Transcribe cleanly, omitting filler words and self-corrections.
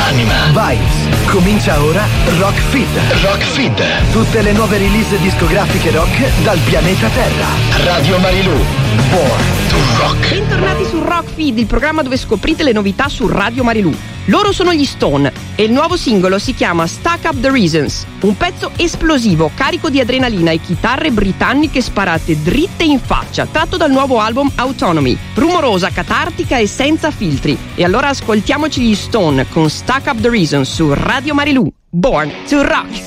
Anima. Vibes. Comincia ora Rock Feed. Rock Feed. Tutte le nuove release discografiche rock dal pianeta Terra. Radio Marilù. Born to Rock. Bentornati su Rock Feed, il programma dove scoprite le novità su Radio Marilù. Loro sono gli Stone e il nuovo singolo si chiama Stack Up the Reasons. Un pezzo esplosivo, carico di adrenalina e chitarre britanniche sparate dritte in faccia, tratto dal nuovo album Autonomy. Rumorosa, catartica e senza filtri. E allora ascoltiamoci gli Stone con Stack Up the Reasons su Radio Marilù. Born to Rock.